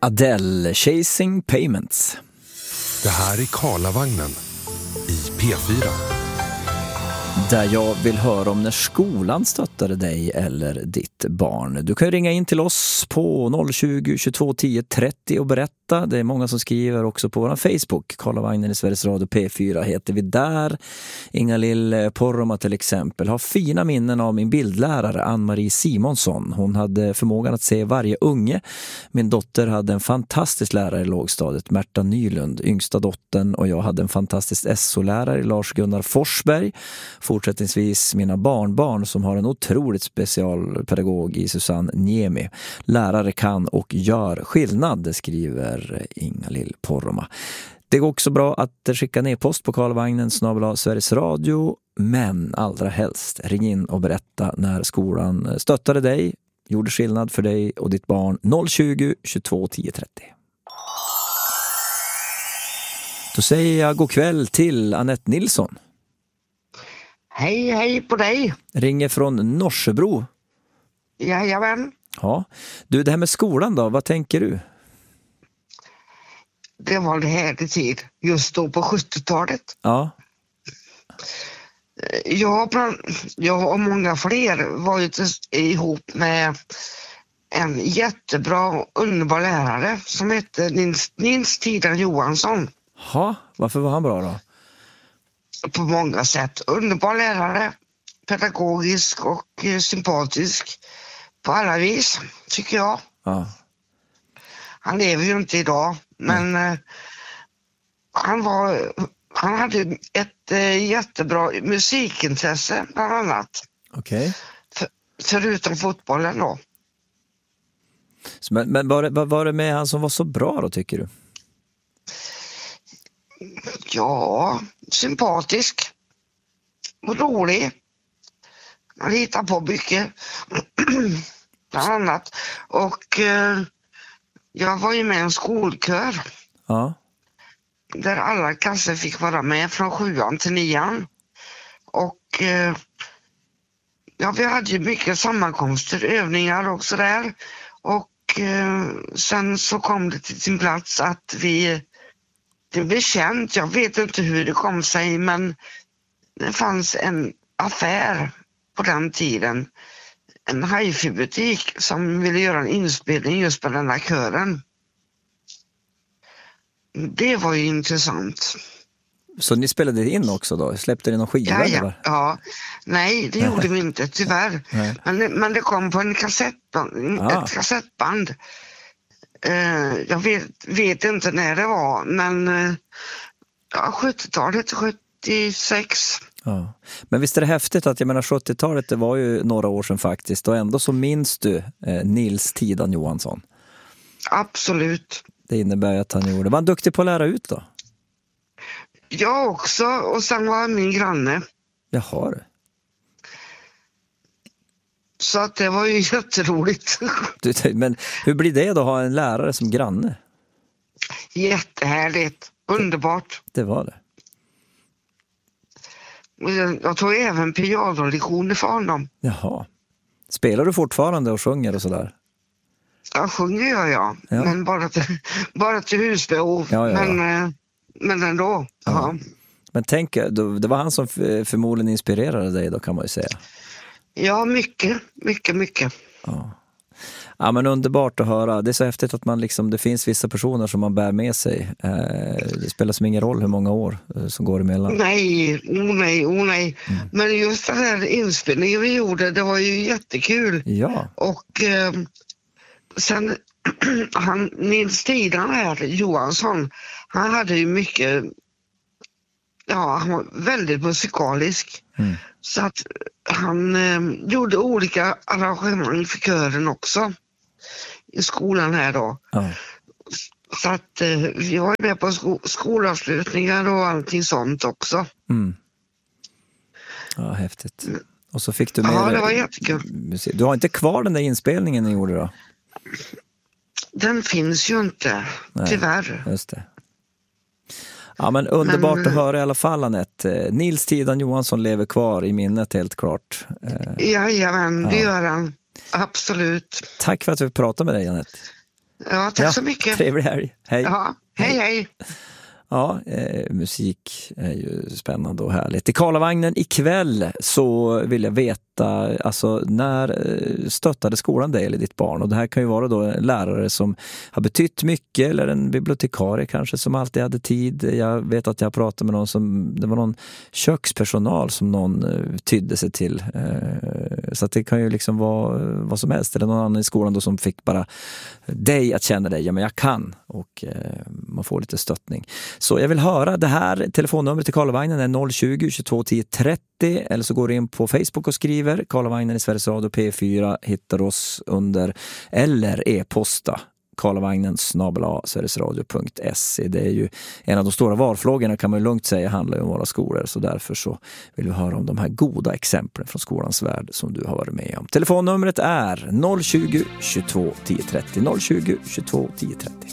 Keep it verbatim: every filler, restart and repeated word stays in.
Adele, Chasing Payments. Det här är Karlavagnen i P fyra. Där jag vill höra om när skolan stöttade dig eller ditt barn. Du kan ringa in till oss på noll tjugo, tjugotvå, tio, trettio och berätta. Det är många som skriver också på vår Facebook. Karlavagnen i Sveriges Radio P fyra heter vi där. Inga-Lill Porroma till exempel har fina minnen av min bildlärare Ann-Marie Simonsson. Hon hade förmågan att se varje unge. Min dotter hade en fantastisk lärare i lågstadiet, Märta Nylund, yngsta dottern, och jag hade en fantastisk S O-lärare, Lars-Gunnar Forsberg. Fortsättningsvis mina barnbarn som har en otroligt specialpedagog i Susanne Niemi. Lärare kan och gör skillnad, skriver Inga-Lill Porroma. Det går också bra att skicka ner post på Karlavagnen snabel-a Sveriges Radio, men allra helst ring in och berätta när skolan stöttade dig, gjorde skillnad för dig och ditt barn. Noll tjugo, tjugotvå, tio, trettio. Då säger jag god kväll till Anette Nilsson. Hej, hej på dig. Ringer från Norsebro. Jajamän. Ja. Du, det här med skolan då, vad tänker du? Det var en härlig tid, just då på sjuttiotalet. Ja. Jag, bland, jag och många fler var ju ihop med en jättebra och underbar lärare som hette Nils, Nils Tidan Johansson. Ja, varför var han bra då? På många sätt. Underbar lärare, pedagogisk och eh, sympatisk på alla vis, tycker jag. Ja. Han lever ju inte idag, men mm. eh, han var han hade ett eh, jättebra musikintresse bland annat. Okej. Okay. För, förutom fotbollen då. Så, men men var, det, vad var det med han som var så bra då, tycker du? Ja, sympatisk och rolig. Man hittar på mycket bland annat. Och eh, jag var ju med i en skolkör. Ja. Där alla klasser fick vara med från sjuan till nian. Och eh, ja, vi hade ju mycket sammankomster, övningar och sådär. Och eh, sen så kom det till sin plats att vi, det blev känt, jag vet inte hur det kom sig, men det fanns en affär på den tiden, en hi-fi-butik som ville göra en inspelning just på den här kören. Det var ju intressant. Så ni spelade in också då? Släppte ni någon skiva? Ja, ja, eller? ja. Nej, det gjorde vi inte, tyvärr. Men, men det kom på en kassettband, ah. ett kassettband. Uh, jag vet, vet inte när det var, men uh, ja, sjuttiotalet, sjuttiosex. Ja. Men visst är det häftigt att jag menar sjuttiotalet, det var ju några år sedan faktiskt, och ändå så minns du eh, Nils Tidan Johansson. Absolut. Det innebär att han gjorde. Var han duktig på att lära ut då? Jag också, och sen var han min granne. Jaha. Så att det var ju jätteroligt. Du, men hur blir det då att ha en lärare som granne? Jättehärligt, underbart. Det var det. Jag tog även pianolektioner för honom. Jaha. Spelar du fortfarande och sjunger och sådär? Jag sjunger gör jag, ja. men bara till, bara till husbehov. Ja, ja, ja. Men, men ändå. Ja. Ja. Men tänk, det var han som förmodligen inspirerade dig då, kan man ju säga. Ja, mycket, mycket, mycket. Ja. Ja, men underbart att höra. Det är så häftigt att man liksom, det finns vissa personer som man bär med sig. Det spelar som ingen roll hur många år som går emellan. Nej, oh nej, oh nej. Mm. Men just den här inspelningen vi gjorde, det var ju jättekul. Ja. Och eh, sen han, Nils Tidan här, Johansson, han hade ju mycket, ja, han var väldigt musikalisk. Mm. Så att han eh, gjorde olika arrangemang för kören också i skolan här då. Ja. Så att eh, vi var med på sko- skolavslutningar och allting sånt också. Mm. Ja, häftigt. Och så fick du med. Ja, det var jättekul. Du har inte kvar den där inspelningen ni gjorde då? Den finns ju inte, nej, tyvärr. Just det. Ja, men underbart men, att höra i alla fall, Anette. Nils Tidan Johansson lever kvar i minnet, helt klart. Jajamän, det ja. gör han. Absolut. Tack för att vi pratade med dig, Anette. Ja, tack ja, så mycket. Trevlig helg. Hej. Ja, hej, hej. Ja, eh, musik är ju spännande och härligt. I Karlavagnen ikväll så vill jag veta, alltså när eh, stöttade skolan dig eller ditt barn? Och det här kan ju vara då en lärare som har betytt mycket, eller en bibliotekarie kanske som alltid hade tid. Jag vet att jag pratade med någon som, det var någon kökspersonal som någon eh, tydde sig till. Eh, så att det kan ju liksom vara vad som helst. Eller någon annan i skolan då som fick bara dig att känna dig, ja men jag kan. Och eh, man får lite stöttning. Så jag vill höra det här. Telefonnumret till Karlavagnen är noll tjugo, tjugotvå, tio, trettio, eller så går du in på Facebook och skriver Karlavagnen i Sveriges Radio P fyra, hittar oss under, eller e-posta karlavagnen snabel-a sverigesradio punkt se. Det är ju en av de stora valfrågorna, kan man ju lugnt säga, handlar ju om våra skolor, så därför så vill vi höra om de här goda exemplen från skolans värld som du har varit med om. Telefonnumret är noll tjugo, tjugotvå, tio, trettio, noll tjugo, tjugotvå, tio, trettio.